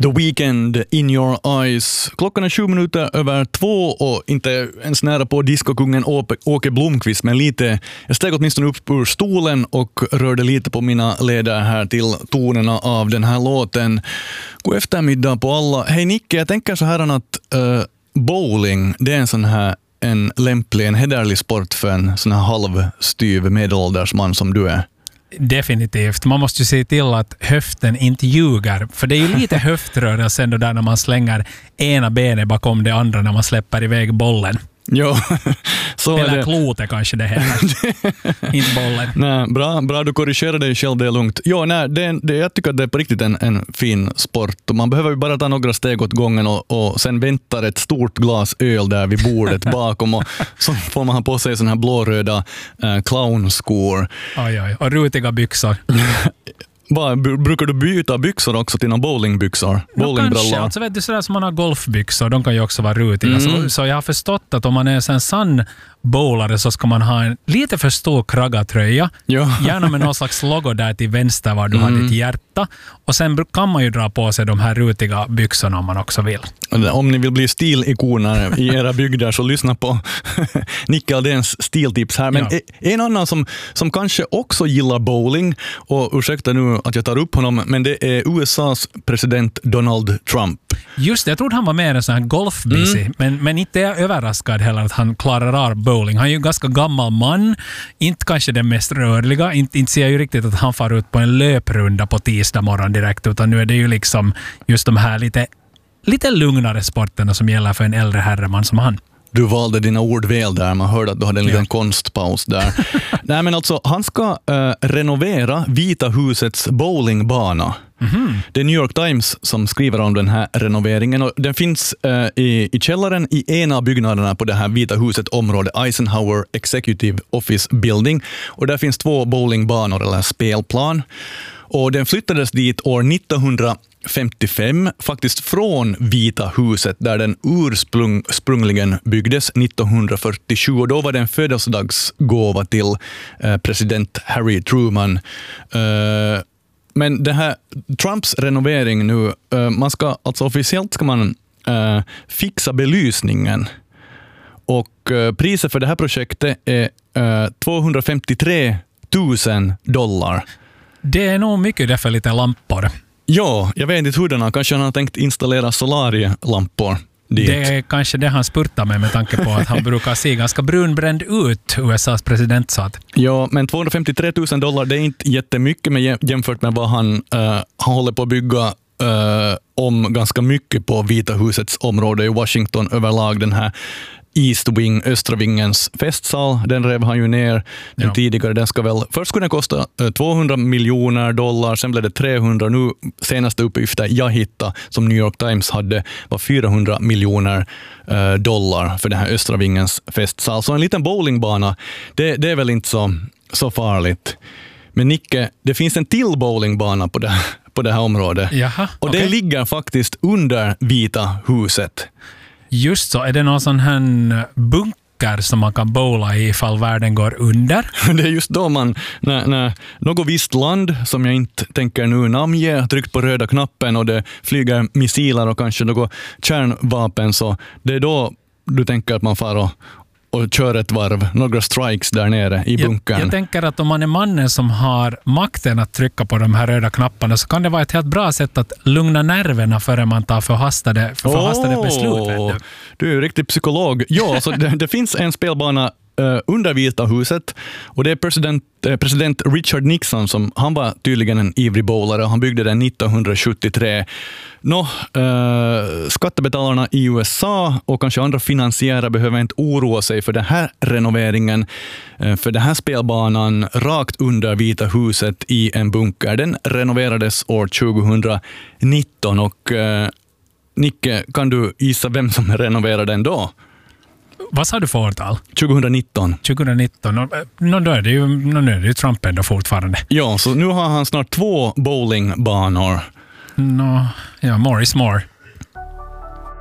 The Weeknd, In Your Eyes. Klockan är 7 minuter över 2 och inte ens nära på diskokungen Åke Blomqvist, men lite, jag steg åtminstone upp ur stolen och rörde lite på mina leder här till tonerna av den här låten. God eftermiddag på alla. Hej Nicke, jag tänker så här att bowling, det är en lämplig, en hederlig sport för en sån här halvstyv medelålders man som du är. Definitivt. Man måste ju se till att höften inte ljuger. För det är ju lite höftrörelse ändå där när man slänger ena benet bakom det andra när man släpper iväg bollen. Jo, så eller är det. klotet kanske det heter. Inte bollen. Nej, bra, du korrigerar dig själv, det är lugnt. Jo, nej, jag tycker att det är på riktigt en fin sport. Och man behöver ju bara ta några steg åt gången och sen väntar ett stort glas öl där vid bordet bakom och så får man ha på sig såna här blåröda clownskor. Oj, och rutiga byxor. Brukar du byta byxor också till några bowlingbyxor? Kanske, alltså vet du sådär som man har golfbyxor, de kan ju också vara rutiga. Så jag har förstått att om man är en sann bowlare så ska man ha en lite för stor kragatröja. Gärna med någon slags logo där till vänster var du har ditt hjärta. Och sen kan man ju dra på sig de här rutiga byxorna om man också vill. Om ni vill bli stilikoner i era bygder så lyssna på Nicke Aldéns stiltips här. Men en annan som kanske också gillar bowling, och ursäkta nu att jag tar upp honom, men det är USAs president Donald Trump. Just det, jag trodde han var mer en sån här golfbusy, men inte är jag överraskad heller att han klarar av bowling. Han är ju en ganska gammal man, inte kanske den mest rörliga, inte ser jag ju riktigt att han far ut på en löprunda på tisdag morgon direkt, utan nu är det ju liksom just de här lite lugnare sporterna som gäller för en äldre herreman som han. Du valde dina ord väl där. Man hörde att du hade en liten konstpaus där. Nej, men alltså, han ska renovera Vita husets bowlingbana. Det är New York Times som skriver om den här renoveringen. Och den finns i källaren i en av byggnaderna på det här Vita huset område, Eisenhower Executive Office Building. Och där finns 2 bowlingbanor eller spelplan. Och den flyttades dit år 1955, faktiskt från Vita huset där den ursprungligen byggdes 1947. Och då var det en födelsedagsgåva till president Harry Truman. Men det här Trumps renovering nu, officiellt ska man fixa belysningen. Och priset för det här projektet är $253 000. Det är nog mycket därför lite lampor. Ja, jag vet inte hur kanske han har tänkt installera solarielampor dit. Det är kanske det han spurtar med tanke på att han brukar se ganska brunbränd ut, USAs president sa att. Ja, men $253 000, det är inte jättemycket med jämfört med vad han håller på att bygga om ganska mycket på Vita husets område i Washington överlag. Den här East Wing, östra vingens festsal, den rev han ju ner tidigare. Den ska väl, först skulle den kosta $200 miljoner, sen blev det 300, nu senaste uppgifter jag hittade som New York Times hade var $400 miljoner för den här östra vingens festsal. Så en liten bowlingbana, det är väl inte så farligt. Men Nicke, det finns en till bowlingbana på det här området. Jaha, och det ligger faktiskt under Vita huset. Just så, är det någon sån här bunker som man kan bowla i ifall världen går under? Det är just då när något visst land, som jag inte tänker nu namnge, har tryckt på röda knappen och det flyger missiler och kanske något kärnvapen, så det är då du tänker att man far och kör ett varv, några strikes där nere i bunkern. Jag tänker att om man är mannen som har makten att trycka på de här röda knapparna så kan det vara ett helt bra sätt att lugna nerverna före man tar förhastade beslut. Du är riktigt psykolog. Ja, så det finns en spelbana under Vita huset och det är president Richard Nixon som han var tydligen en ivrig bowlare och han byggde den 1973. Skattebetalarna i USA och kanske andra finansiärer behöver inte oroa sig för den här renoveringen, för den här spelbanan rakt under Vita huset i en bunker. Den renoverades år 2019 och Nicke, kan du gissa vem som renoverade den då? Vad sa du för årtal? 2019. 2019. Då är det ju Trump ändå fortfarande. Ja, så nu har han snart 2 bowlingbanor. More is more.